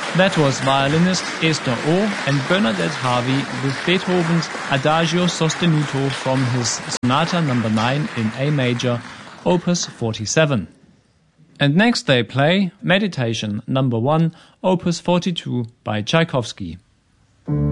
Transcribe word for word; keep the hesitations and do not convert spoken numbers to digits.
That was violinist Esther O and Bernadette Harvey with Beethoven's Adagio Sostenuto from his Sonata number nine in A major, opus forty-seven. And next they play Meditation number one, opus forty-two by Tchaikovsky.